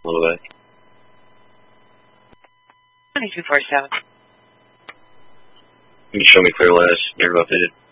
A little bit. 2247. Can you show me clear last? You're updated.